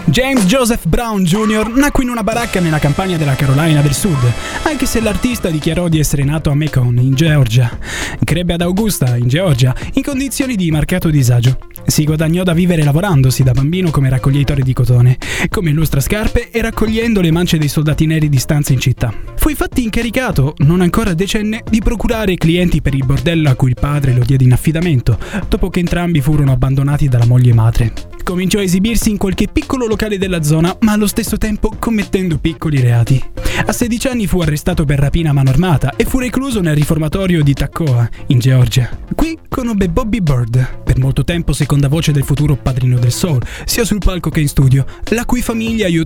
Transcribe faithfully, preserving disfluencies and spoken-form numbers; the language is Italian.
James Joseph Brown Junior nacque in una baracca nella campagna della Carolina del Sud, anche se l'artista dichiarò di essere nato a Macon, in Georgia. Crebbe ad Augusta, in Georgia, in condizioni di marcato disagio. Si guadagnò da vivere lavorandosi da bambino come raccoglitore di cotone, come illustrascarpe e raccogliendo le mance dei soldati neri di stanza in città. Fu infatti incaricato, non ancora decenne, di procurare clienti per il bordello a cui il padre lo diede in affidamento, dopo che entrambi furono abbandonati dalla moglie madre. Cominciò a esibirsi in qualche piccolo locale della zona, ma allo stesso tempo commettendo piccoli reati. A sedici anni fu arrestato per rapina a mano armata e fu recluso nel riformatorio di Taccoa, in Georgia. Qui conobbe Bobby Bird, per molto tempo seconda voce del futuro padrino del soul, sia sul palco che in studio, la cui famiglia aiutò